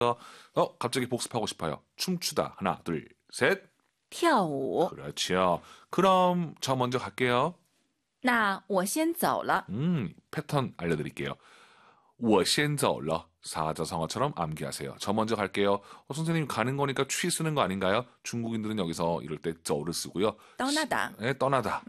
갑자기 복습하고 싶어요. 춤추다. 하나, 둘, 셋. 跳舞。 그렇죠. 그럼 저 먼저 갈게요. 那我先走了。 패턴 알려드릴게요. 我先走了. 사자성어처럼 암기하세요. 저 먼저 갈게요. 선생님 가는 거니까 취 쓰는 거 아닌가요? 중국인들은 여기서 이럴 때 저를 쓰고요. 떠나다. 네, 떠나다.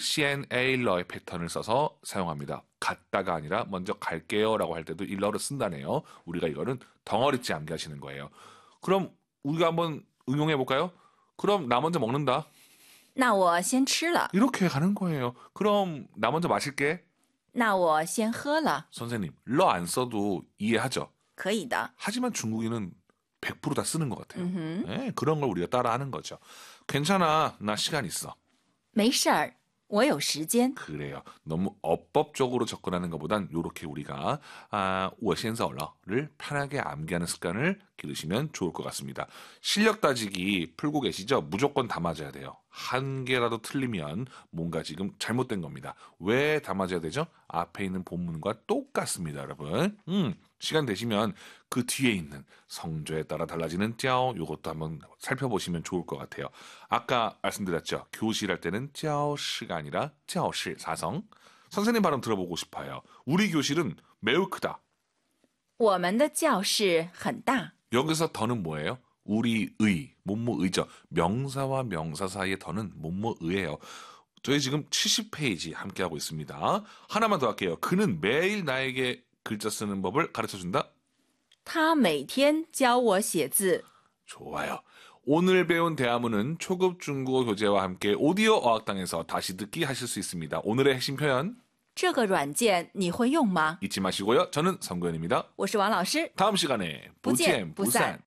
CNA러의 패턴을 써서 사용합니다. 갔다가 아니라 먼저 갈게요라고 할 때도 일러를 쓴다네요. 우리가 이거는 덩어리째 암기하시는 거예요. 그럼 우리가 한번 응용해 볼까요? 그럼 나 먼저 먹는다. 那我先吃了。 이렇게 가는 거예요. 그럼 나 먼저 마실게. 那我先喝了。 선생님, 러 안 써도 이해하죠? 可以的。 하지만 중국인은 100%다 쓰는 것 같아요. 네, 그런 걸 우리가 따라하는 거죠. 괜찮아, 나 시간 있어. 没事儿，我有时间。 그래요. 너무 어법적으로 접근하는 것보단 이렇게 우리가 我先走了를 편하게 암기하는 습관을 기르시면 좋을 것 같습니다. 실력 따지기 풀고 계시죠? 무조건 다 맞아야 돼요. 한 개라도 틀리면 뭔가 지금 잘못된 겁니다. 왜 다 맞아야 되죠? 앞에 있는 본문과 똑같습니다, 여러분. 시간 되시면 그 뒤에 있는 성조에 따라 달라지는 짜오 요것도 한번 살펴보시면 좋을 것 같아요. 아까 말씀드렸죠. 교실 할 때는 짜오시가 아니라 짜오시 사성. 선생님 발음 들어보고 싶어요. 우리 교실은 매우 크다. 我们的教室很大。 여기서 더는 뭐예요? 우리의, 뭐뭐의죠. 명사와 명사 사이의 더는 뭐뭐의예요. 저희 지금 70페이지 함께하고 있습니다. 하나만 더 할게요. 그는 매일 나에게 글자 쓰는 법을 가르쳐준다. 他每天教我写字。 좋아요. 오늘 배운 대화문은 초급 중국어 교재와 함께 오디오 어학당에서 다시 듣기 하실 수 있습니다. 오늘의 핵심 표현 这个软件你会用吗？ 잊지 마시고요. 저는 성구현입니다. 我是王老师。 다음 시간에 不见不散。